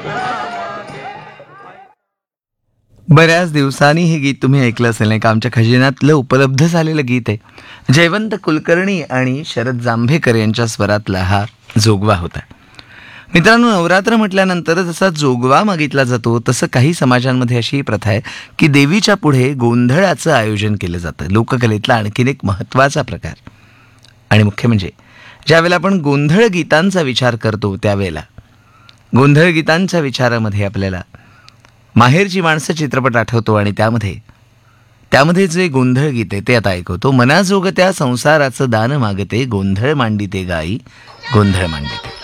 बऱ्याच दिवसांनी हे गीत तुम्ही ऐकलं असेल नाही का. आमच्या खजिन्यातलं उपलब्ध झालेलं गीत आहे. जयवंत कुलकर्णी आणि शरद जांभेकर यांच्या स्वरातला हा जोगवा होता. मित्रांनो, नवरात्र म्हटल्यानंतर जसा जोगवा मागितला जातो तसं काही समाजांमध्ये अशी प्रथा आहे की देवीच्या पुढे गोंधळाचं आयोजन केलं जातं. लोककलेतला आणखीन एक महत्त्वाचा प्रकार. आणि मुख्य म्हणजे ज्यावेळेला आपण गोंधळ गीतांचा विचार करतो त्यावेळेला गोंधळ गीतांच्या विचारामध्ये आपल्याला माहेरची माणसं चित्रपट आठवतो आणि त्यामध्ये जे गोंधळ गीत आहे ते आता ऐकवतो. मनाजोग त्या संसाराचं दान मागते, गोंधळ मांडिते गाई, गोंधळ मांडिते.